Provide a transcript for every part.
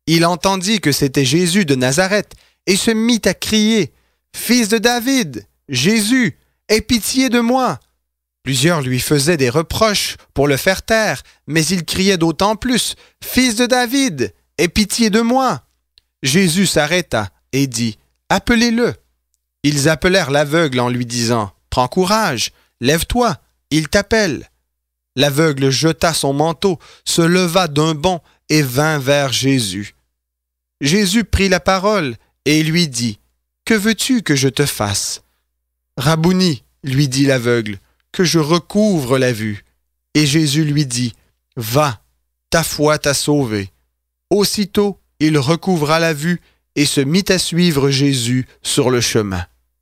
il entendit que c'était Jésus de Nazareth et se mit à crier « Fils de David, Jésus, aie pitié de moi !» Plusieurs lui faisaient des reproches pour le faire taire, mais il criait d'autant plus « Fils de David, aie pitié de moi !» Jésus s'arrêta et dit « Appelez-le !» Ils appelèrent l'aveugle en lui disant « Prends courage, lève-toi, il t'appelle !» L'aveugle jeta son manteau, se leva d'un bond et vint vers Jésus. Jésus prit la parole et lui dit « Que veux-tu que je te fasse ?» « Rabouni, lui dit l'aveugle, que je recouvre la vue. » Et Jésus lui dit « Va, ta foi t'a sauvé. » Aussitôt, il recouvra la vue et se mit à suivre Jésus sur le chemin.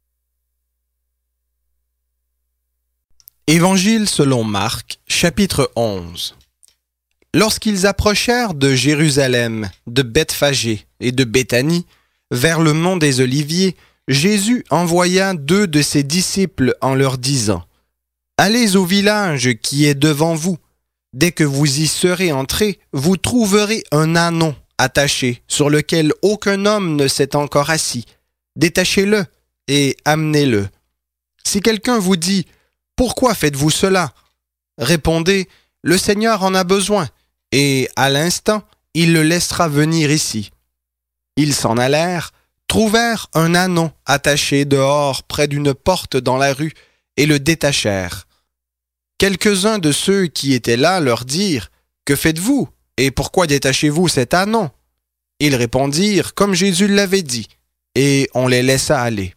Évangile selon Marc, chapitre 11. Lorsqu'ils approchèrent de Jérusalem, de Bethphagée et de Béthanie, vers le mont des Oliviers, Jésus envoya 2 de ses disciples en leur disant « Allez au village qui est devant vous. Dès que vous y serez entrés, vous trouverez un ânon attaché sur lequel aucun homme ne s'est encore assis. Détachez-le et amenez-le. Si quelqu'un vous dit « Pourquoi faites-vous cela ?» Répondez « Le Seigneur en a besoin. » Et à l'instant, il le laissera venir ici. Ils s'en allèrent, trouvèrent un ânon attaché dehors près d'une porte dans la rue et le détachèrent. Quelques-uns de ceux qui étaient là leur dirent « Que faites-vous et pourquoi détachez-vous cet ânon ?» Ils répondirent comme Jésus l'avait dit, et on les laissa aller.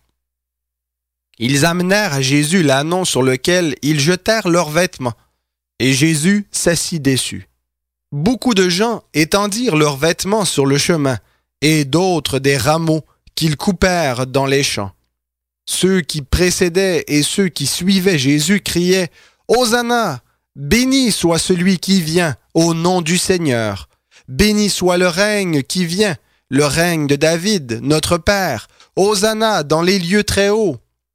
Ils amenèrent à Jésus l'ânon sur lequel ils jetèrent leurs vêtements, et Jésus s'assit dessus. Beaucoup de gens étendirent leurs vêtements sur le chemin, et d'autres des rameaux qu'ils coupèrent dans les champs. Ceux qui précédaient et ceux qui suivaient Jésus criaient « Hosanna! Béni soit celui qui vient au nom du Seigneur! Béni soit le règne qui vient, le règne de David, notre Père! Hosanna dans les lieux très hauts! »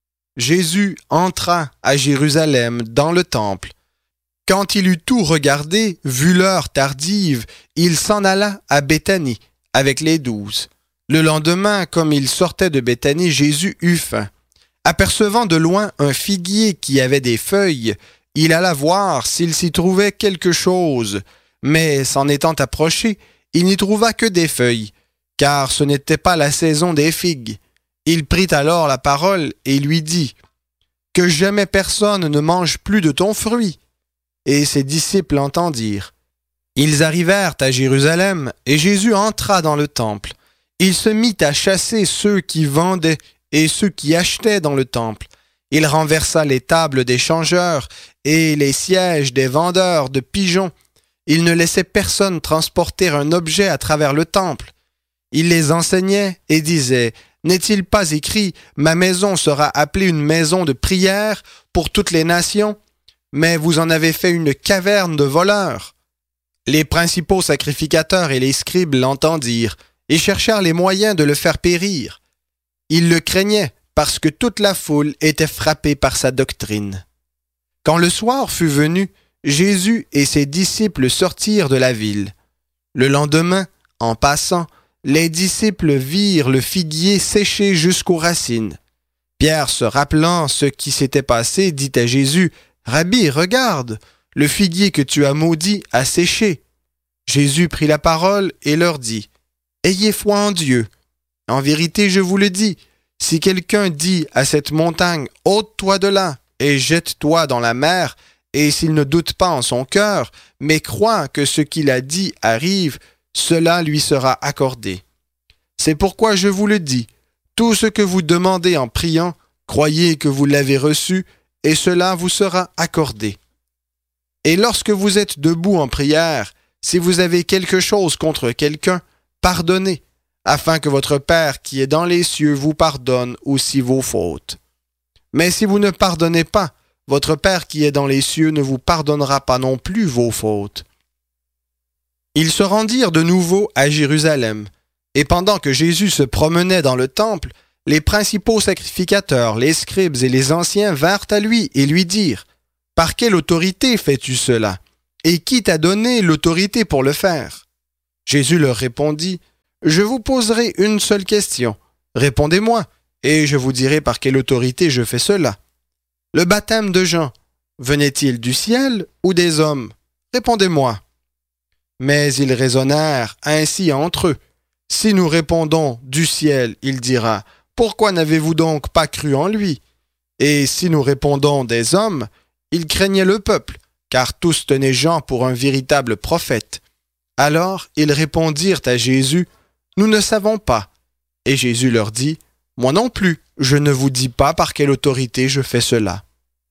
Jésus entra à Jérusalem dans le temple. Quand il eut tout regardé, vu l'heure tardive, il s'en alla à Béthanie avec les 12. Le lendemain, comme il sortait de Béthanie, Jésus eut faim. Apercevant de loin un figuier qui avait des feuilles, il alla voir s'il s'y trouvait quelque chose, mais s'en étant approché, il n'y trouva que des feuilles, car ce n'était pas la saison des figues. Il prit alors la parole et lui dit « Que jamais personne ne mange plus de ton fruit. » Et ses disciples entendirent. Ils arrivèrent à Jérusalem, et Jésus entra dans le temple. Il se mit à chasser ceux qui vendaient et ceux qui achetaient dans le temple. Il renversa les tables des changeurs et les sièges des vendeurs de pigeons. Il ne laissait personne transporter un objet à travers le temple. Il les enseignait et disait « N'est-il pas écrit « Ma maison sera appelée une maison de prière pour toutes les nations » mais vous en avez fait une caverne de voleurs. » Les principaux sacrificateurs et les scribes l'entendirent et cherchèrent les moyens de le faire périr. Ils le craignaient parce que toute la foule était frappée par sa doctrine. Quand le soir fut venu, Jésus et ses disciples sortirent de la ville. Le lendemain, en passant, les disciples virent le figuier séché jusqu'aux racines. Pierre, se rappelant ce qui s'était passé, dit à Jésus « Rabbi, regarde, le figuier que tu as maudit a séché. » Jésus prit la parole et leur dit « Ayez foi en Dieu. En vérité, je vous le dis, si quelqu'un dit à cette montagne « Ôte-toi de là et jette-toi dans la mer », et s'il ne doute pas en son cœur, mais croit que ce qu'il a dit arrive, cela lui sera accordé. C'est pourquoi je vous le dis, tout ce que vous demandez en priant, croyez que vous l'avez reçu, et cela vous sera accordé. Et lorsque vous êtes debout en prière, si vous avez quelque chose contre quelqu'un, pardonnez, afin que votre Père qui est dans les cieux vous pardonne aussi vos fautes. Mais si vous ne pardonnez pas, votre Père qui est dans les cieux ne vous pardonnera pas non plus vos fautes. » Ils se rendirent de nouveau à Jérusalem, et pendant que Jésus se promenait dans le temple, les principaux sacrificateurs, les scribes et les anciens vinrent à lui et lui dirent « Par quelle autorité fais-tu cela? Et qui t'a donné l'autorité pour le faire ?» Jésus leur répondit Je vous poserai une seule question. Répondez-moi, et je vous dirai par quelle autorité je fais cela. Le baptême de Jean, venait-il du ciel ou des hommes? Répondez-moi. » Mais ils raisonnèrent ainsi entre eux. Si nous répondons du ciel, il dira, pourquoi n'avez-vous donc pas cru en lui? Et si nous répondons des hommes, il craignait le peuple, car tous tenaient Jean pour un véritable prophète. Alors ils répondirent à Jésus, nous ne savons pas. Et Jésus leur dit, moi non plus, je ne vous dis pas par quelle autorité je fais cela.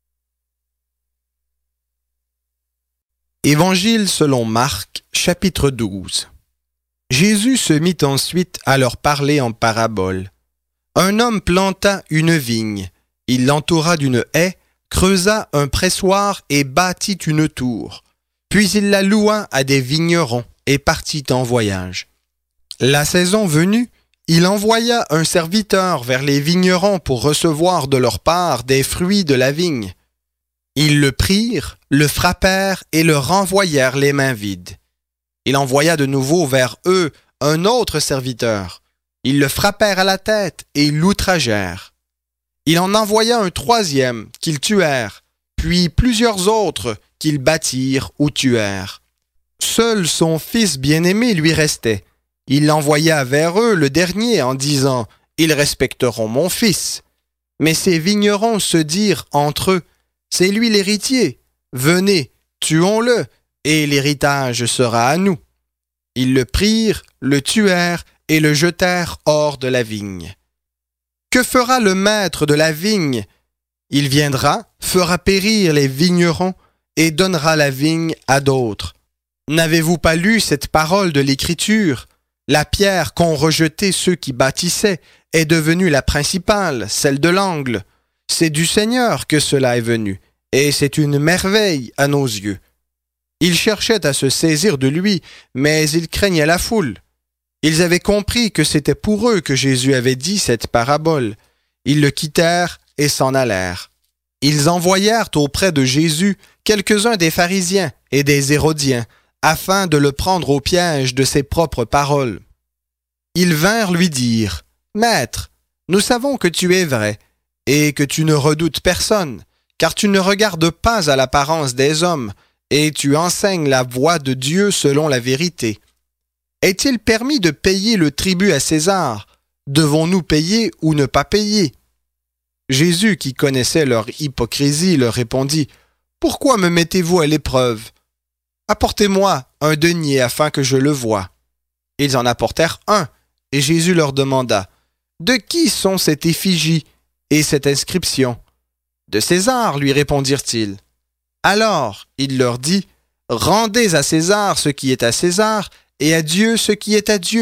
Évangile selon Marc, chapitre 12. Jésus se mit ensuite à leur parler en parabole. Un homme planta une vigne. Il l'entoura d'une haie, creusa un pressoir et bâtit une tour. Puis il la loua à des vignerons et partit en voyage. La saison venue, il envoya un serviteur vers les vignerons pour recevoir de leur part des fruits de la vigne. Ils le prirent, le frappèrent et le renvoyèrent les mains vides. Il envoya de nouveau vers eux un autre serviteur. Ils le frappèrent à la tête et l'outragèrent. Il en envoya un troisième qu'ils tuèrent, puis plusieurs autres qu'ils battirent ou tuèrent. Seul son fils bien-aimé lui restait. Il l'envoya vers eux le dernier en disant « Ils respecteront mon fils ». Mais ces vignerons se dirent entre eux « C'est lui l'héritier, venez, tuons-le, et l'héritage sera à nous. » Ils le prirent, le tuèrent et le jetèrent hors de la vigne. Que fera le maître de la vigne? Il viendra, fera périr les vignerons et donnera la vigne à d'autres. N'avez-vous pas lu cette parole de l'Écriture? La pierre qu'ont rejetée ceux qui bâtissaient est devenue la principale, celle de l'angle. C'est du Seigneur que cela est venu, et c'est une merveille à nos yeux. Ils cherchaient à se saisir de lui, mais ils craignaient la foule. Ils avaient compris que c'était pour eux que Jésus avait dit cette parabole. Ils le quittèrent et s'en allèrent. Ils envoyèrent auprès de Jésus quelques-uns des pharisiens et des hérodiens, afin de le prendre au piège de ses propres paroles. Ils vinrent lui dire, « Maître, nous savons que tu es vrai, et que tu ne redoutes personne, car tu ne regardes pas à l'apparence des hommes, et tu enseignes la voie de Dieu selon la vérité. Est-il permis de payer le tribut à César? Devons-nous payer ou ne pas payer? » Jésus, qui connaissait leur hypocrisie, leur répondit, « Pourquoi me mettez-vous à l'épreuve? Apportez-moi un denier afin que je le voie. » Ils en apportèrent un, et Jésus leur demanda, « De qui sont cette effigie et cette inscription? » « De César, lui répondirent-ils. Alors il leur dit, « Rendez à César ce qui est à César, et à Dieu ce qui est à Dieu. »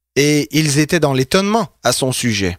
Et ils étaient dans l'étonnement à son sujet.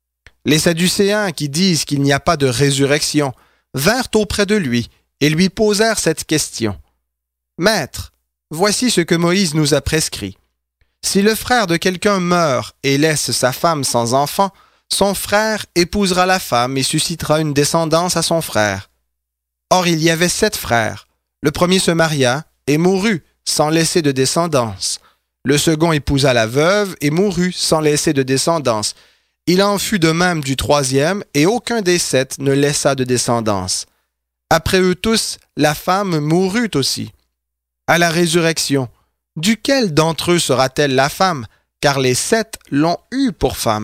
Les Sadducéens, qui disent qu'il n'y a pas de résurrection, vinrent auprès de lui et lui posèrent cette question. « Maître, voici ce que Moïse nous a prescrit. Si le frère de quelqu'un meurt et laisse sa femme sans enfant, son frère épousera la femme et suscitera une descendance à son frère. Or il y avait 7 frères. Le premier se maria et mourut sans laisser de descendance. Le second épousa la veuve et mourut sans laisser de descendance. Il en fut de même du troisième, et aucun des 7 ne laissa de descendance. Après eux tous, la femme mourut aussi. À la résurrection, duquel d'entre eux sera-t-elle la femme? Car les 7 l'ont eue pour femme. »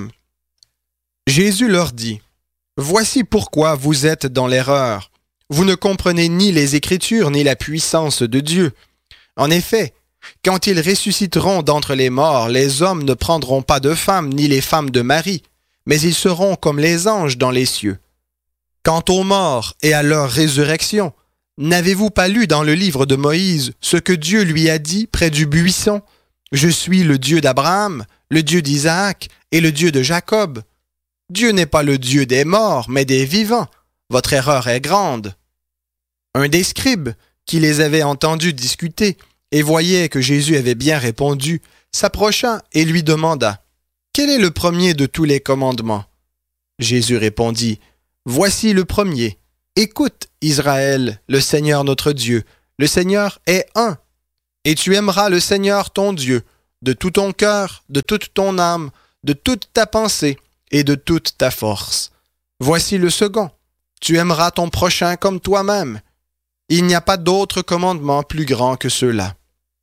Jésus leur dit, « Voici pourquoi vous êtes dans l'erreur. Vous ne comprenez ni les Écritures ni la puissance de Dieu. En effet, quand ils ressusciteront d'entre les morts, les hommes ne prendront pas de femmes ni les femmes de Marie, mais ils seront comme les anges dans les cieux. Quant aux morts et à leur résurrection, n'avez-vous pas lu dans le livre de Moïse ce que Dieu lui a dit près du buisson? Je suis le Dieu d'Abraham, le Dieu d'Isaac et le Dieu de Jacob. Dieu n'est pas le Dieu des morts, mais des vivants. Votre erreur est grande. » Un des scribes, qui les avait entendus discuter et voyait que Jésus avait bien répondu, s'approcha et lui demanda, « Quel est le premier de tous les commandements? » Jésus répondit, « Voici le premier. Écoute, Israël, le Seigneur notre Dieu. Le Seigneur est un. Et tu aimeras le Seigneur ton Dieu de tout ton cœur, de toute ton âme, de toute ta pensée et de toute ta force. Voici le second. Tu aimeras ton prochain comme toi-même. Il n'y a pas d'autre commandement plus grand que ceux-là.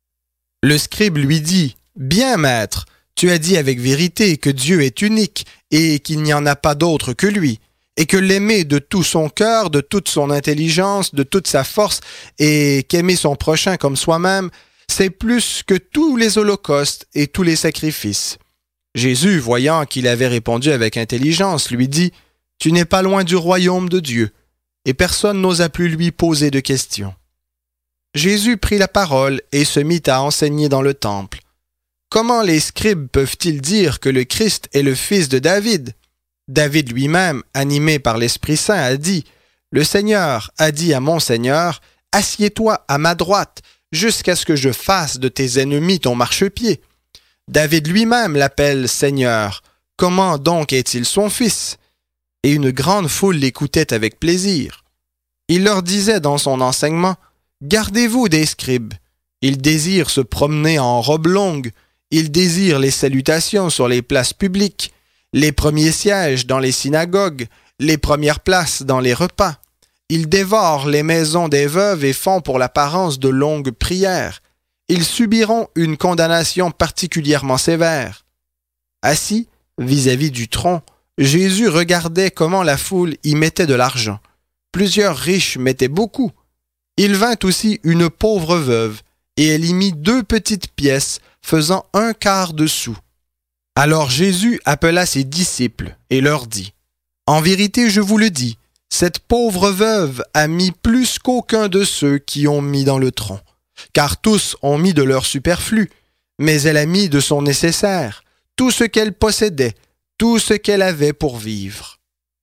Le scribe lui dit, « Bien, maître, tu as dit avec vérité que Dieu est unique et qu'il n'y en a pas d'autre que lui, et que l'aimer de tout son cœur, de toute son intelligence, de toute sa force, et qu'aimer son prochain comme soi-même, c'est plus que tous les holocaustes et tous les sacrifices. » Jésus, voyant qu'il avait répondu avec intelligence, lui dit, « Tu n'es pas loin du royaume de Dieu. » Et personne n'osa plus lui poser de questions. Jésus prit la parole et se mit à enseigner dans le temple. Comment les scribes peuvent-ils dire que le Christ est le fils de David? David lui-même, animé par l'Esprit Saint, a dit, « Le Seigneur a dit à mon Seigneur, « Assieds-toi à ma droite, jusqu'à ce que je fasse de tes ennemis ton marchepied. » David lui-même l'appelle Seigneur. Comment donc est-il son fils? Et une grande foule l'écoutait avec plaisir. Il leur disait dans son enseignement, « Gardez-vous des scribes. Ils désirent se promener en robe longue. Ils désirent les salutations sur les places publiques, les premiers sièges dans les synagogues, les premières places dans les repas. Ils dévorent les maisons des veuves et font pour l'apparence de longues prières. Ils subiront une condamnation particulièrement sévère. » Assis vis-à-vis du tronc, Jésus regardait comment la foule y mettait de l'argent. Plusieurs riches mettaient beaucoup. Il vint aussi une pauvre veuve, et elle y mit 2 petites pièces, faisant 1/4 de sou. Alors Jésus appela ses disciples et leur dit, « En vérité, je vous le dis, cette pauvre veuve a mis plus qu'aucun de ceux qui ont mis dans le tronc, car tous ont mis de leur superflu, mais elle a mis de son nécessaire, tout ce qu'elle possédait, tout ce qu'elle avait pour vivre. »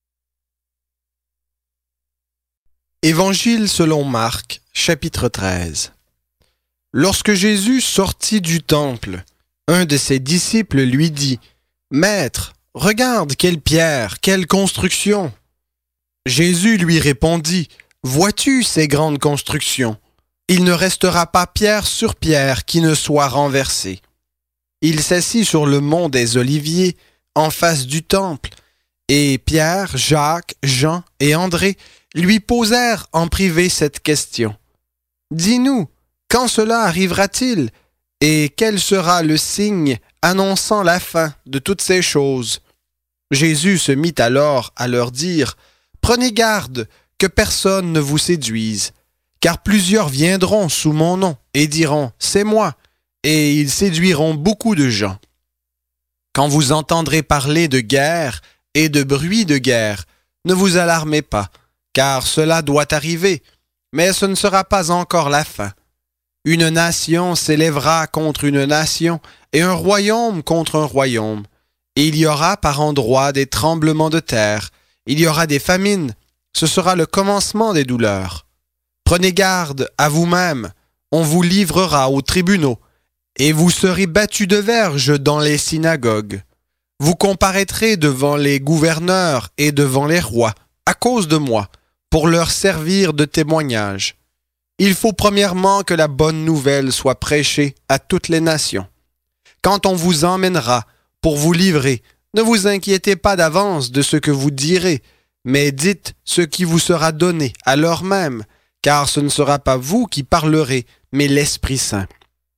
Évangile selon Marc, chapitre 13. Lorsque Jésus sortit du temple, un de ses disciples lui dit, « Maître, regarde quelle pierre, quelle construction !» Jésus lui répondit, « Vois-tu ces grandes constructions? Il ne restera pas pierre sur pierre qui ne soit renversée. » Il s'assit sur le mont des Oliviers, en face du temple, et Pierre, Jacques, Jean et André lui posèrent en privé cette question. « Dis-nous, quand cela arrivera-t-il, et quel sera le signe annonçant la fin de toutes ces choses? » Jésus se mit alors à leur dire, « Prenez garde que personne ne vous séduise, car plusieurs viendront sous mon nom et diront, « C'est moi », et ils séduiront beaucoup de gens. Quand vous entendrez parler de guerre et de bruit de guerre, ne vous alarmez pas, car cela doit arriver, mais ce ne sera pas encore la fin. Une nation s'élèvera contre une nation et un royaume contre un royaume. Et il y aura par endroits des tremblements de terre, il y aura des famines, ce sera le commencement des douleurs. Prenez garde à vous-même, on vous livrera aux tribunaux, et vous serez battus de verges dans les synagogues. Vous comparaîtrez devant les gouverneurs et devant les rois, à cause de moi, pour leur servir de témoignage. Il faut premièrement que la bonne nouvelle soit prêchée à toutes les nations. Quand on vous emmènera pour vous livrer, ne vous inquiétez pas d'avance de ce que vous direz, mais dites ce qui vous sera donné à l'heure même, car ce ne sera pas vous qui parlerez, mais l'Esprit Saint.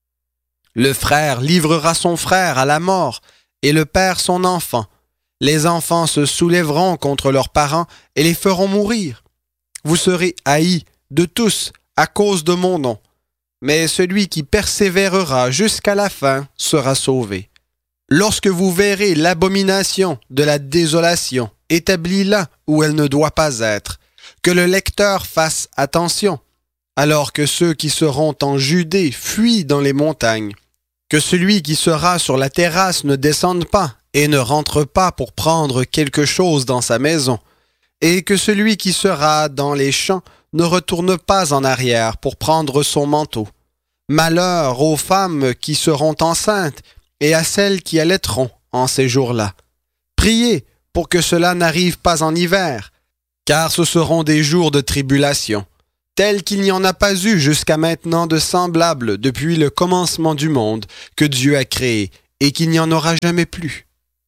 Le frère livrera son frère à la mort, et le père son enfant. Les enfants se soulèveront contre leurs parents et les feront mourir. Vous serez haïs de tous à cause de mon nom, mais celui qui persévérera jusqu'à la fin sera sauvé. Lorsque vous verrez l'abomination de la désolation établie là où elle ne doit pas être, que le lecteur fasse attention, alors que ceux qui seront en Judée fuient dans les montagnes, que celui qui sera sur la terrasse ne descende pas et ne rentre pas pour prendre quelque chose dans sa maison, et que celui qui sera dans les champs ne retourne pas en arrière pour prendre son manteau. Malheur aux femmes qui seront enceintes et à celles qui allaiteront en ces jours-là. Priez pour que cela n'arrive pas en hiver, car ce seront des jours de tribulation, tel qu'il n'y en a pas eu jusqu'à maintenant de semblable depuis le commencement du monde que Dieu a créé, et qu'il n'y en aura jamais plus.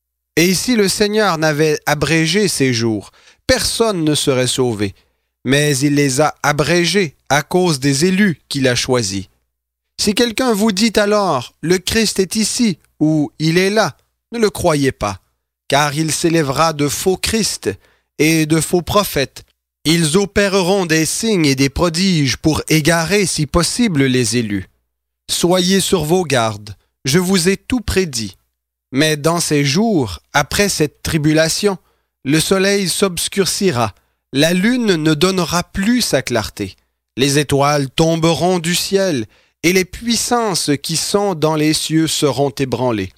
Et si le Seigneur n'avait abrégé ces jours, personne ne serait sauvé, mais il les a abrégés à cause des élus qu'il a choisis. Si quelqu'un vous dit alors « Le Christ est ici » ou « Il est là », ne le croyez pas, car il s'élèvera de faux Christ et de faux prophètes. Ils opéreront des signes et des prodiges pour égarer, si possible, les élus. Soyez sur vos gardes, je vous ai tout prédit. Mais dans ces jours, après cette tribulation, le soleil s'obscurcira, la lune ne donnera plus sa clarté, les étoiles tomberont du ciel, et les puissances qui sont dans les cieux seront ébranlées.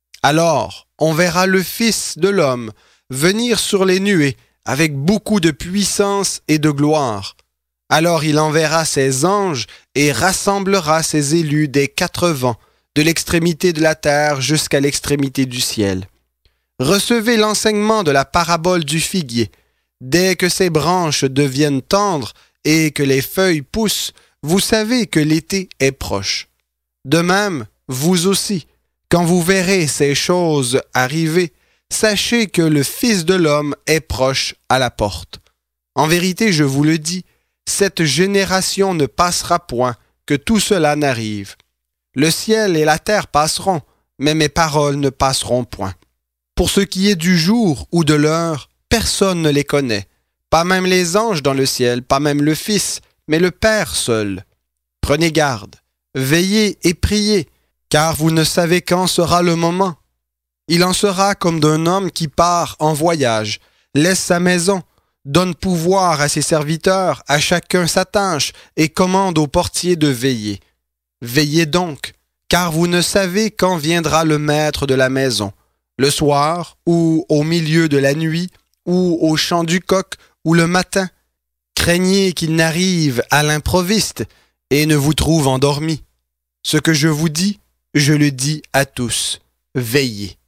Alors, on verra le Fils de l'homme venir sur les nuées avec beaucoup de puissance et de gloire. Alors il enverra ses anges et rassemblera ses élus des 4 vents, de l'extrémité de la terre jusqu'à l'extrémité du ciel. Recevez l'enseignement de la parabole du figuier. Dès que ses branches deviennent tendres et que les feuilles poussent, vous savez que l'été est proche. De même, vous aussi, quand vous verrez ces choses arriver, sachez que le Fils de l'homme est proche à la porte. En vérité, je vous le dis, cette génération ne passera point que tout cela n'arrive. Le ciel et la terre passeront, mais mes paroles ne passeront point. Pour ce qui est du jour ou de l'heure, personne ne les connaît, pas même les anges dans le ciel, pas même le Fils, mais le Père seul. Prenez garde, veillez et priez, car vous ne savez quand sera le moment. Il en sera comme d'un homme qui part en voyage, laisse sa maison, donne pouvoir à ses serviteurs, à chacun sa tâche, et commande au portier de veiller. Veillez donc, car vous ne savez quand viendra le maître de la maison, le soir, ou au milieu de la nuit, ou au chant du coq, ou le matin. Craignez qu'il n'arrive à l'improviste et ne vous trouve endormi. Ce que je vous dis, je le dis à tous. Veillez.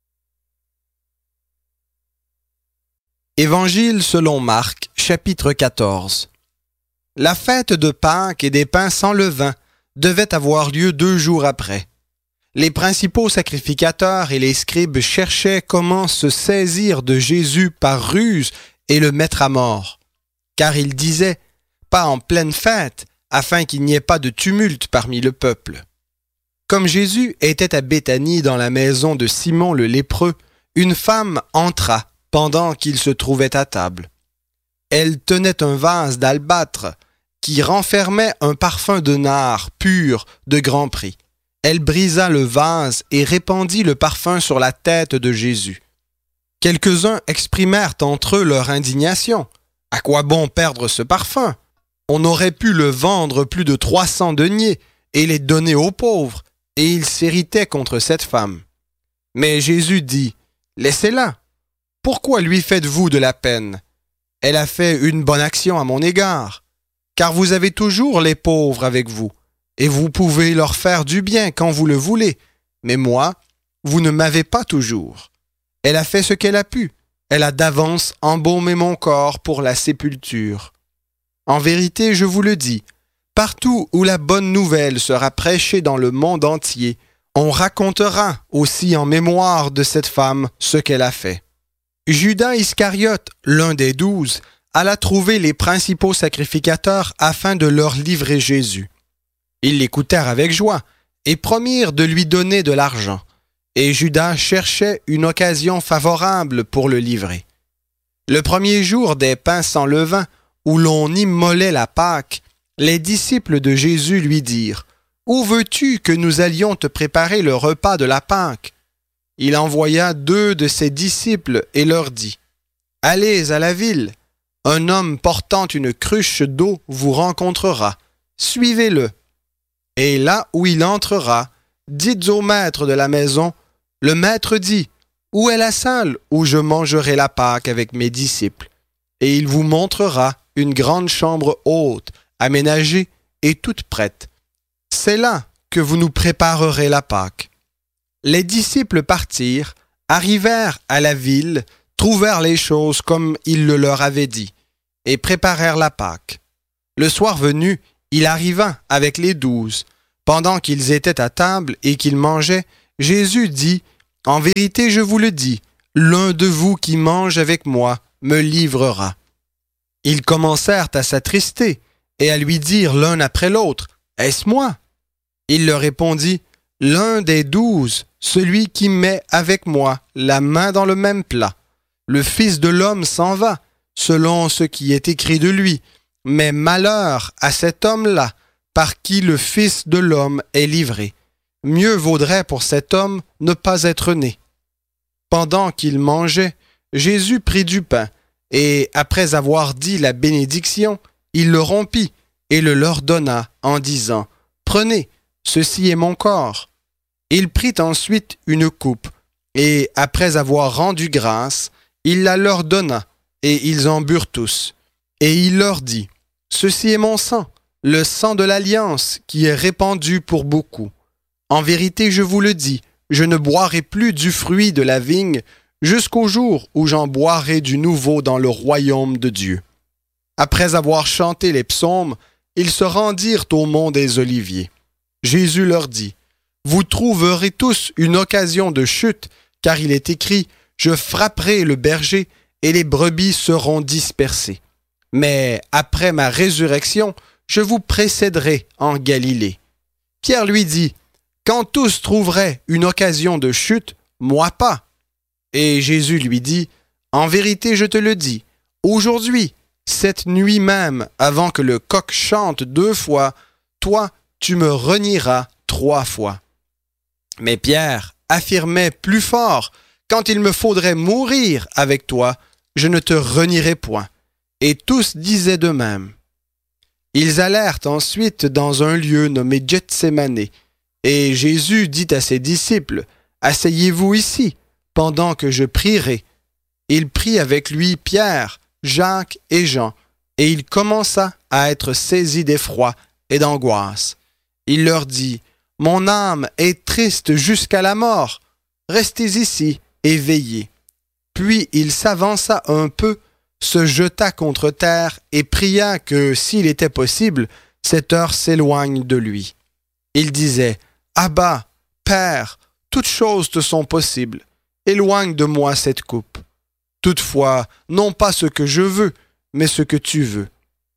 Évangile selon Marc, chapitre 14. La fête de Pâques et des pains sans levain devait avoir lieu 2 jours après. Les principaux sacrificateurs et les scribes cherchaient comment se saisir de Jésus par ruse et le mettre à mort. Car ils disaient « Pas en pleine fête, afin qu'il n'y ait pas de tumulte parmi le peuple. » Comme Jésus était à Béthanie dans la maison de Simon le lépreux, une femme entra pendant qu'il se trouvait à table. Elle tenait un vase d'albâtre qui renfermait un parfum de nard pur de grand prix. Elle brisa le vase et répandit le parfum sur la tête de Jésus. Quelques-uns exprimèrent entre eux leur indignation. À quoi bon perdre ce parfum? On aurait pu le vendre plus de 300 deniers et les donner aux pauvres, et ils s'irritaient contre cette femme. Mais Jésus dit, « Laissez-la. Pourquoi lui faites-vous de la peine? Elle a fait une bonne action à mon égard, car vous avez toujours les pauvres avec vous, et vous pouvez leur faire du bien quand vous le voulez, mais moi, vous ne m'avez pas toujours. Elle a fait ce qu'elle a pu, elle a d'avance embaumé mon corps pour la sépulture. En vérité, je vous le dis, partout où la bonne nouvelle sera prêchée dans le monde entier, on racontera aussi en mémoire de cette femme ce qu'elle a fait. » Judas Iscariote, l'un des 12, alla trouver les principaux sacrificateurs afin de leur livrer Jésus. Ils l'écoutèrent avec joie et promirent de lui donner de l'argent. Et Judas cherchait une occasion favorable pour le livrer. Le premier jour des pains sans levain, où l'on immolait la Pâque, les disciples de Jésus lui dirent « Où veux-tu que nous allions te préparer le repas de la Pâque ?» Il envoya 2 de ses disciples et leur dit « Allez à la ville, un homme portant une cruche d'eau vous rencontrera, suivez-le. Et là où il entrera, dites au maître de la maison, le maître dit, où est la salle où je mangerai la Pâque avec mes disciples? Et il vous montrera une grande chambre haute, aménagée et toute prête. C'est là que vous nous préparerez la Pâque. » Les disciples partirent, arrivèrent à la ville, trouvèrent les choses comme il le leur avait dit, et préparèrent la Pâque. Le soir venu, il arriva avec les 12. Pendant qu'ils étaient à table et qu'ils mangeaient, Jésus dit, « En vérité, je vous le dis, l'un de vous qui mange avec moi me livrera. » Ils commencèrent à s'attrister et à lui dire l'un après l'autre, « Est-ce moi? » Il leur répondit, « L'un des 12, celui qui met avec moi la main dans le même plat. Le Fils de l'homme s'en va, selon ce qui est écrit de lui, mais malheur à cet homme-là, par qui le Fils de l'homme est livré. Mieux vaudrait pour cet homme ne pas être né. » Pendant qu'ils mangeaient, Jésus prit du pain, et après avoir dit la bénédiction, il le rompit et le leur donna en disant, « Prenez, ceci est mon corps. » Il prit ensuite une coupe, et après avoir rendu grâce, il la leur donna, et ils en burent tous. Et il leur dit, « Ceci est mon sang, le sang de l'alliance qui est répandu pour beaucoup. En vérité, je vous le dis, je ne boirai plus du fruit de la vigne jusqu'au jour où j'en boirai du nouveau dans le royaume de Dieu. » Après avoir chanté les psaumes, ils se rendirent au mont des Oliviers. Jésus leur dit, « Vous trouverez tous une occasion de chute, car il est écrit, « Je frapperai le berger et les brebis seront dispersées. » Mais après ma résurrection, je vous précéderai en Galilée. Pierre lui dit, « Quand tous trouveraient une occasion de chute, moi pas. » Et Jésus lui dit, « En vérité, je te le dis, aujourd'hui, cette nuit même, avant que le coq chante 2 fois, toi, tu me renieras 3 fois. » Mais Pierre affirmait plus fort, « Quand il me faudrait mourir avec toi, je ne te renierai point. » Et tous disaient de même. Ils allèrent ensuite dans un lieu nommé Gethsémané, et Jésus dit à ses disciples, « Asseyez-vous ici, pendant que je prierai. » Il prit avec lui Pierre, Jacques et Jean, et il commença à être saisi d'effroi et d'angoisse. Il leur dit, « Mon âme est triste jusqu'à la mort. Restez ici et veillez. » Puis il s'avança un peu, se jeta contre terre et pria que, s'il était possible, cette heure s'éloigne de lui. Il disait, « Abba, Père, toutes choses te sont possibles. Éloigne de moi cette coupe. Toutefois, non pas ce que je veux, mais ce que tu veux. »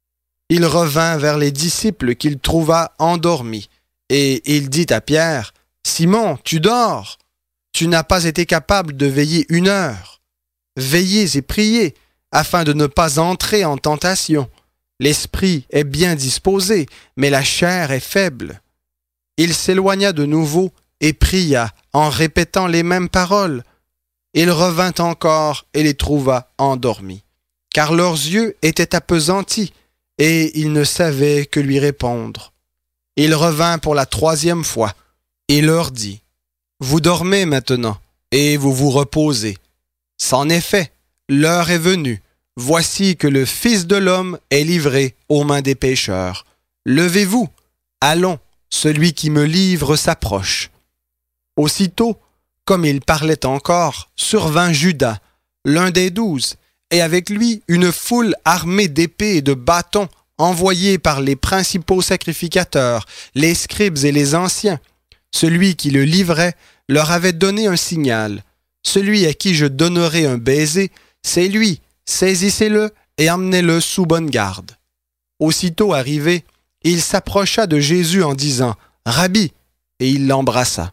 Il revint vers les disciples qu'il trouva endormis, et il dit à Pierre, « Simon, tu dors? Tu n'as pas été capable de veiller 1 heure. Veillez et priez, afin de ne pas entrer en tentation. L'esprit est bien disposé, mais la chair est faible. » Il s'éloigna de nouveau et pria en répétant les mêmes paroles. Il revint encore et les trouva endormis, car leurs yeux étaient appesantis et ils ne savaient que lui répondre. Il revint pour la 3e fois et leur dit, « Vous dormez maintenant et vous vous reposez. C'en est fait, l'heure est venue. Voici que le Fils de l'homme est livré aux mains des pécheurs. Levez-vous, allons, celui qui me livre s'approche. » Aussitôt, comme il parlait encore, survint Judas, l'un des 12, et avec lui une foule armée d'épées et de bâtons envoyés par les principaux sacrificateurs, les scribes et les anciens. Celui qui le livrait leur avait donné un signal. « Celui à qui je donnerai un baiser, c'est lui. Saisissez-le et emmenez-le sous bonne garde. » Aussitôt arrivé, il s'approcha de Jésus en disant, « Rabbi !» et il l'embrassa.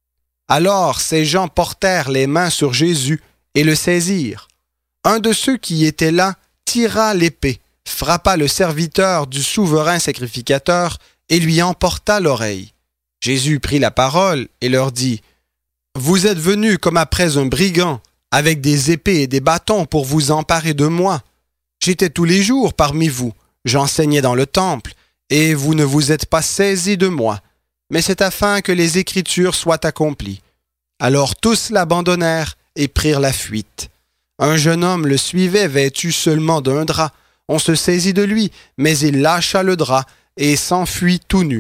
Alors ces gens portèrent les mains sur Jésus et le saisirent. Un de ceux qui étaient là tira l'épée, frappa le serviteur du souverain sacrificateur et lui emporta l'oreille. Jésus prit la parole et leur dit, « Vous êtes venus comme après un brigand, avec des épées et des bâtons pour vous emparer de moi. J'étais tous les jours parmi vous, j'enseignais dans le temple, et vous ne vous êtes pas saisis de moi, mais c'est afin que les Écritures soient accomplies. » Alors tous l'abandonnèrent et prirent la fuite. Un jeune homme le suivait vêtu seulement d'un drap. On se saisit de lui, mais il lâcha le drap et s'enfuit tout nu.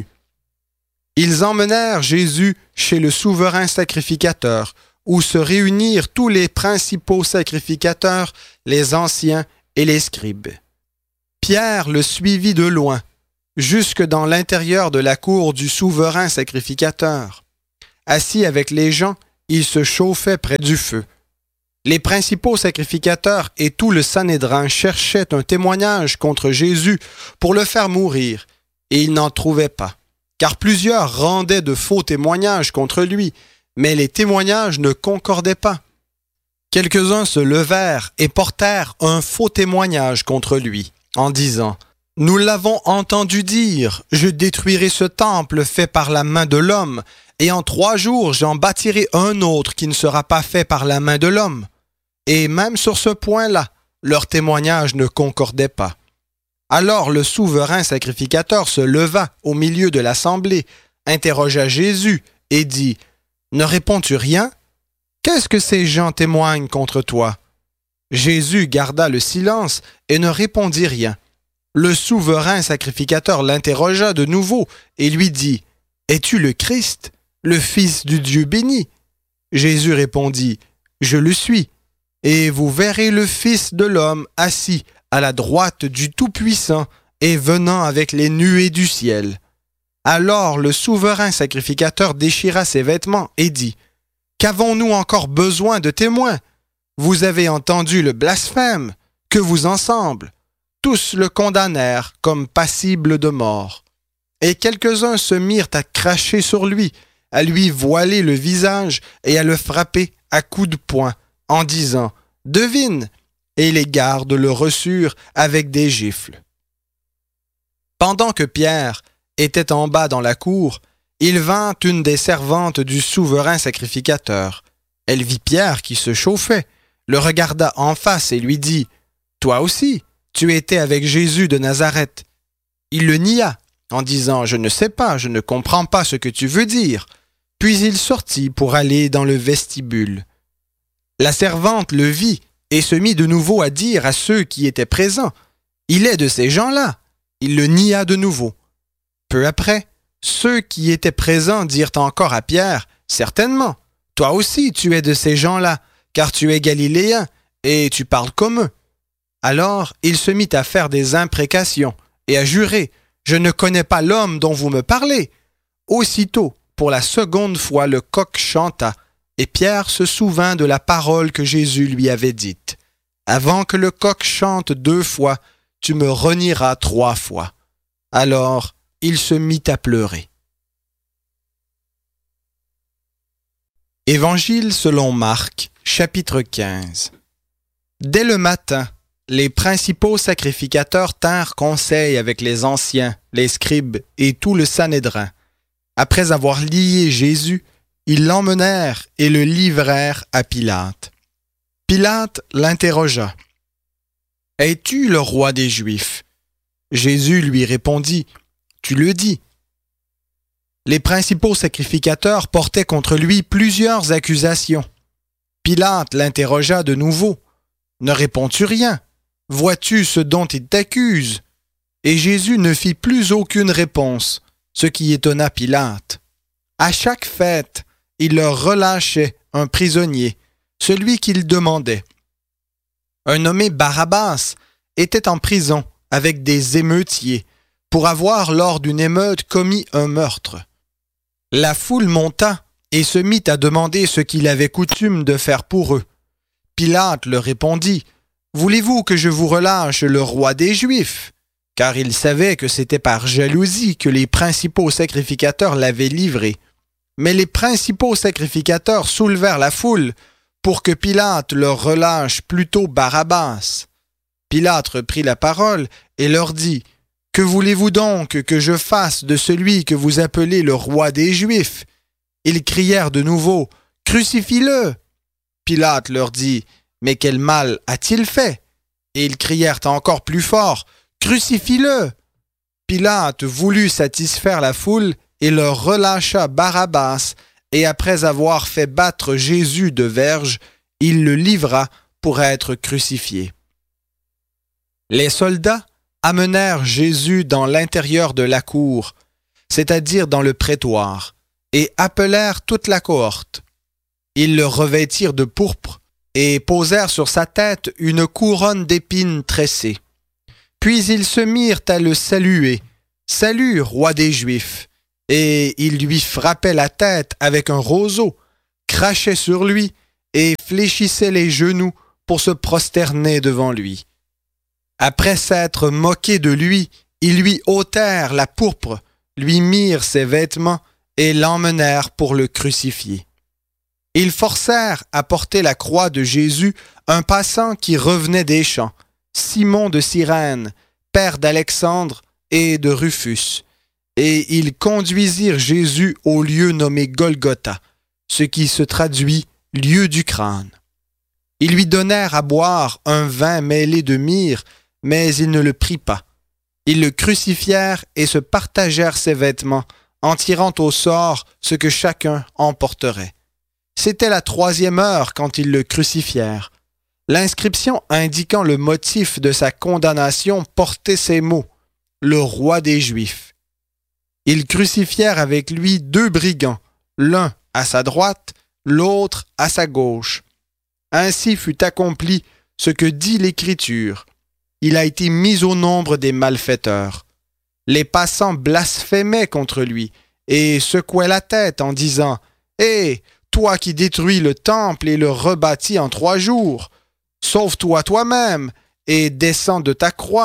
Ils emmenèrent Jésus chez le souverain sacrificateur, où se réunirent tous les principaux sacrificateurs, les anciens et les scribes. Pierre le suivit de loin, jusque dans l'intérieur de la cour du souverain sacrificateur. Assis avec les gens, il se chauffait près du feu. Les principaux sacrificateurs et tout le Sanhédrin cherchaient un témoignage contre Jésus pour le faire mourir, et ils n'en trouvaient pas, car plusieurs rendaient de faux témoignages contre lui, mais les témoignages ne concordaient pas. Quelques-uns se levèrent et portèrent un faux témoignage contre lui, en disant « Nous l'avons entendu dire, je détruirai ce temple fait par la main de l'homme, et en 3 jours j'en bâtirai un autre qui ne sera pas fait par la main de l'homme. » Et même sur ce point-là, leur témoignage ne concordait pas. Alors le souverain sacrificateur se leva au milieu de l'assemblée, interrogea Jésus et dit « Ne réponds-tu rien? Qu'est-ce que ces gens témoignent contre toi? » Jésus garda le silence et ne répondit rien. Le souverain sacrificateur l'interrogea de nouveau et lui dit « Es-tu le Christ, le Fils du Dieu béni? » Jésus répondit « Je le suis. Et vous verrez le Fils de l'homme assis à la droite du Tout-Puissant et venant avec les nuées du ciel. » Alors le souverain sacrificateur déchira ses vêtements et dit « Qu'avons-nous encore besoin de témoins? Vous avez entendu le blasphème, que vous ensemble. » Tous le condamnèrent comme passible de mort. Et quelques-uns se mirent à cracher sur lui, à lui voiler le visage et à le frapper à coups de poing, en disant « Devine !» et les gardes le reçurent avec des gifles. Pendant que Pierre était en bas dans la cour, il vint une des servantes du souverain sacrificateur. Elle vit Pierre qui se chauffait, le regarda en face et lui dit « Toi aussi, tu étais avec Jésus de Nazareth. » Il le nia, en disant « Je ne sais pas, je ne comprends pas ce que tu veux dire. » Puis il sortit pour aller dans le vestibule. La servante le vit et se mit de nouveau à dire à ceux qui étaient présents « Il est de ces gens-là. » Il le nia de nouveau. Peu après, ceux qui étaient présents dirent encore à Pierre « Certainement, toi aussi tu es de ces gens-là, car tu es galiléen et tu parles comme eux. » Alors il se mit à faire des imprécations et à jurer « Je ne connais pas l'homme dont vous me parlez. » Aussitôt, pour la seconde fois, le coq chanta, et Pierre se souvint de la parole que Jésus lui avait dite. « Avant que le coq chante 2 fois, tu me renieras 3 fois. » Alors il se mit à pleurer. Évangile selon Marc, chapitre 15. Dès le matin, les principaux sacrificateurs tinrent conseil avec les anciens, les scribes et tout le Sanhédrin. Après avoir lié Jésus, ils l'emmenèrent et le livrèrent à Pilate. Pilate l'interrogea. « Es-tu le roi des Juifs? » Jésus lui répondit. « Tu le dis. » Les principaux sacrificateurs portaient contre lui plusieurs accusations. Pilate l'interrogea de nouveau. « Ne réponds-tu rien? Vois-tu ce dont ils t'accusent? » Et Jésus ne fit plus aucune réponse, ce qui étonna Pilate. À chaque fête, il leur relâchait un prisonnier, celui qu'il demandait. Un nommé Barabbas était en prison avec des émeutiers pour avoir, lors d'une émeute, commis un meurtre. La foule monta et se mit à demander ce qu'il avait coutume de faire pour eux. Pilate leur répondit « Voulez-vous que je vous relâche le roi des Juifs ?» Car il savait que c'était par jalousie que les principaux sacrificateurs l'avaient livré. Mais les principaux sacrificateurs soulevèrent la foule pour que Pilate leur relâche plutôt Barabbas. Pilate reprit la parole et leur dit « Que voulez-vous donc que je fasse de celui que vous appelez le roi des Juifs ?» Ils crièrent de nouveau « Crucifie-le » Pilate leur dit « Mais quel mal a-t-il fait ?» Et ils crièrent encore plus fort « Crucifie-le » Pilate voulut satisfaire la foule et leur relâcha Barabbas, et après avoir fait battre Jésus de verges, il le livra pour être crucifié. Les soldats amenèrent Jésus dans l'intérieur de la cour, c'est-à-dire dans le prétoire, et appelèrent toute la cohorte. Ils le revêtirent de pourpre et posèrent sur sa tête une couronne d'épines tressées. Puis ils se mirent à le saluer. « Salut, roi des Juifs !» Et ils lui frappaient la tête avec un roseau, crachaient sur lui et fléchissaient les genoux pour se prosterner devant lui. Après s'être moqués de lui, ils lui ôtèrent la pourpre, lui mirent ses vêtements et l'emmenèrent pour le crucifier. Ils forcèrent à porter la croix de Jésus un passant qui revenait des champs, Simon de Cyrène, père d'Alexandre et de Rufus, et ils conduisirent Jésus au lieu nommé Golgotha, ce qui se traduit « lieu du crâne ». Ils lui donnèrent à boire un vin mêlé de myrrhe, mais il ne le prit pas. Ils le crucifièrent et se partagèrent ses vêtements, en tirant au sort ce que chacun emporterait. C'était la 3e heure quand ils le crucifièrent. L'inscription indiquant le motif de sa condamnation portait ces mots « Le roi des Juifs ». Ils crucifièrent avec lui 2 brigands, l'un à sa droite, l'autre à sa gauche. Ainsi fut accompli ce que dit l'Écriture. Il a été mis au nombre des malfaiteurs. Les passants blasphémaient contre lui et secouaient la tête en disant « Hé, toi qui détruis le temple et le rebâtis en 3 jours, sauve-toi toi-même et descends de ta croix. »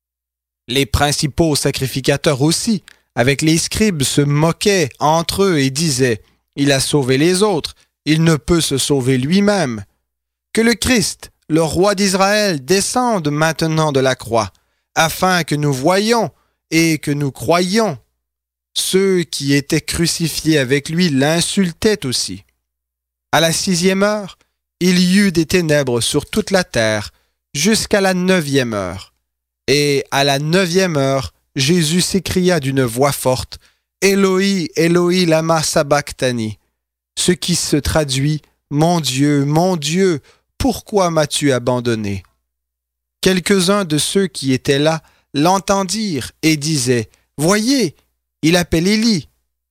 Les principaux sacrificateurs aussi, avec les scribes, se moquaient entre eux et disaient « Il a sauvé les autres, il ne peut se sauver lui-même. » Que le Christ, le roi d'Israël, descende maintenant de la croix, afin que nous voyions et que nous croyions. Ceux qui étaient crucifiés avec lui l'insultaient aussi. À la 6e heure, il y eut des ténèbres sur toute la terre, jusqu'à la 9e heure. Et à la 9e heure, Jésus s'écria d'une voix forte, « Éloi, Éloi, lama sabachthani », ce qui se traduit, « Mon Dieu, pourquoi m'as-tu abandonné ?» Quelques-uns de ceux qui étaient là l'entendirent et disaient, « Voyez, il appelle Élie. »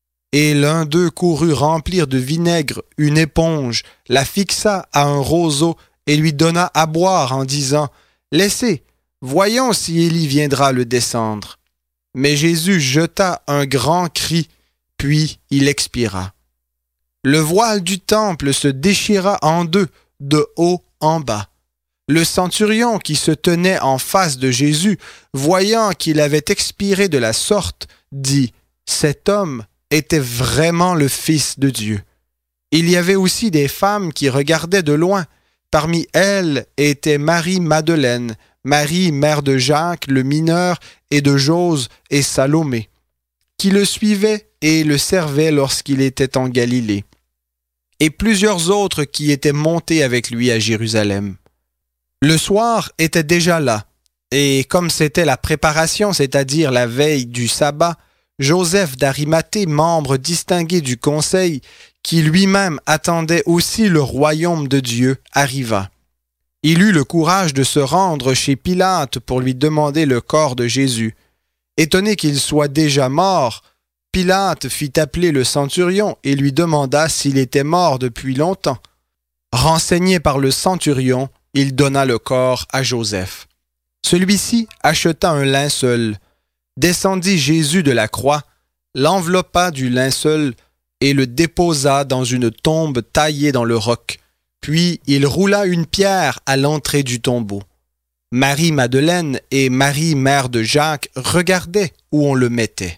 Et l'un d'eux courut remplir de vinaigre une éponge, la fixa à un roseau et lui donna à boire en disant, « Laissez, voyons si Élie viendra le descendre. » Mais Jésus jeta un grand cri, puis il expira. Le voile du temple se déchira en 2, de haut en bas. Le centurion qui se tenait en face de Jésus, voyant qu'il avait expiré de la sorte, dit « Cet homme était vraiment le Fils de Dieu. » Il y avait aussi des femmes qui regardaient de loin. Parmi elles était Marie-Madeleine, Marie, mère de Jacques, le mineur, et de Jose et Salomé, qui le suivaient et le servaient lorsqu'il était en Galilée, et plusieurs autres qui étaient montés avec lui à Jérusalem. Le soir était déjà là, et comme c'était la préparation, c'est-à-dire la veille du sabbat, Joseph d'Arimathée, membre distingué du conseil, qui lui-même attendait aussi le royaume de Dieu, arriva. Il eut le courage de se rendre chez Pilate pour lui demander le corps de Jésus. Étonné qu'il soit déjà mort, Pilate fit appeler le centurion et lui demanda s'il était mort depuis longtemps. Renseigné par le centurion, il donna le corps à Joseph. Celui-ci acheta un linceul, descendit Jésus de la croix, l'enveloppa du linceul et le déposa dans une tombe taillée dans le roc. Puis il roula une pierre à l'entrée du tombeau. Marie-Madeleine et Marie, mère de Jacques, regardaient où on le mettait.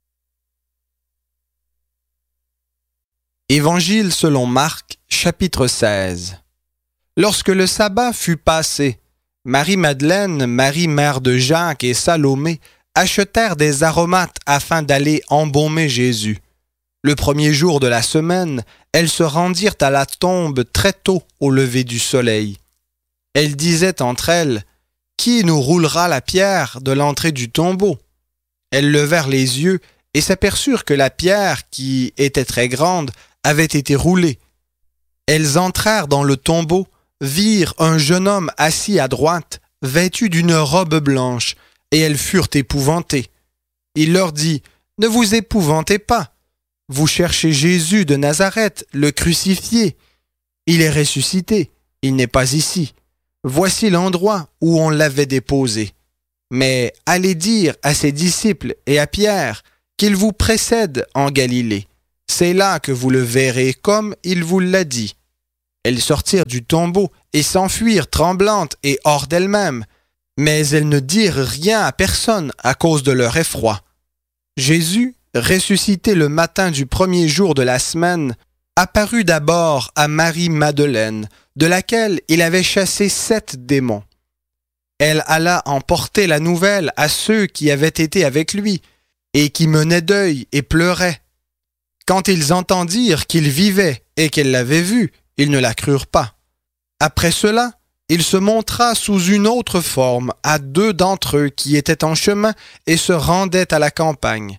Évangile selon Marc, chapitre 16. Lorsque le sabbat fut passé, Marie-Madeleine, Marie, mère de Jacques et Salomé achetèrent des aromates afin d'aller embaumer Jésus. Le premier jour de la semaine, elles se rendirent à la tombe très tôt au lever du soleil. Elles disaient entre elles, « Qui nous roulera la pierre de l'entrée du tombeau ?» Elles levèrent les yeux et s'aperçurent que la pierre, qui était très grande, avait été roulée. Elles entrèrent dans le tombeau, virent un jeune homme assis à droite, vêtu d'une robe blanche, et elles furent épouvantées. Il leur dit, « Ne vous épouvantez pas. Vous cherchez Jésus de Nazareth, le crucifié. Il est ressuscité, il n'est pas ici. Voici l'endroit où on l'avait déposé. mais allez dire à ses disciples et à Pierre qu'il vous précède en Galilée. C'est là que vous le verrez comme il vous l'a dit. » Elles sortirent du tombeau et s'enfuirent tremblantes et hors d'elles-mêmes, mais elles ne dirent rien à personne à cause de leur effroi. Jésus, ressuscité le matin du premier jour de la semaine, apparut d'abord à Marie-Madeleine, de laquelle il avait chassé 7 démons. Elle alla emporter la nouvelle à ceux qui avaient été avec lui, et qui menaient deuil et pleuraient. Quand ils entendirent qu'il vivait et qu'elle l'avait vu, ils ne la crurent pas. Après cela, il se montra sous une autre forme à 2 d'entre eux qui étaient en chemin et se rendaient à la campagne.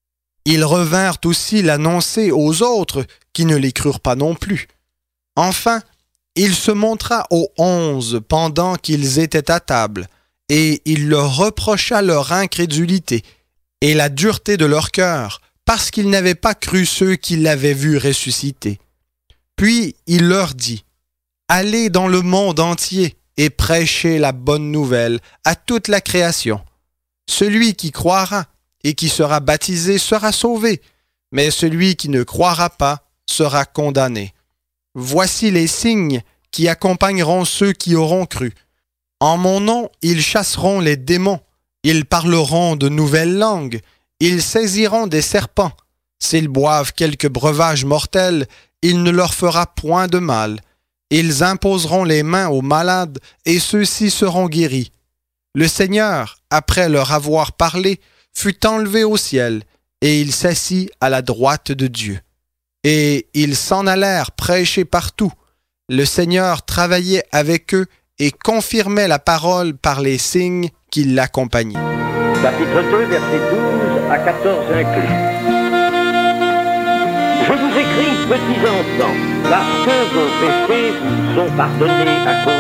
Ils revinrent aussi l'annoncer aux autres qui ne les crurent pas non plus. Enfin, il se montra aux 11 pendant qu'ils étaient à table, et il leur reprocha leur incrédulité et la dureté de leur cœur, parce qu'ils n'avaient pas cru ceux qui l'avaient vu ressusciter. Puis il leur dit, « Allez dans le monde entier et prêchez la bonne nouvelle à toute la création. Celui qui croira et qui sera baptisé sera sauvé, mais celui qui ne croira pas sera condamné. Voici les signes qui accompagneront ceux qui auront cru. En mon nom, ils chasseront les démons, ils parleront de nouvelles langues, ils saisiront des serpents. S'ils boivent quelque breuvage mortel, il ne leur fera point de mal. Ils imposeront les mains aux malades et ceux-ci seront guéris. » Le Seigneur, après leur avoir parlé, fut enlevé au ciel, et il s'assit à la droite de Dieu. Et ils s'en allèrent prêcher partout. Le Seigneur travaillait avec eux et confirmait la parole par les signes qui l'accompagnaient. Chapitre 2, versets 12 à 14 inclus. Je vous écris, petits enfants, parce que vos péchés vous sont pardonnés à cause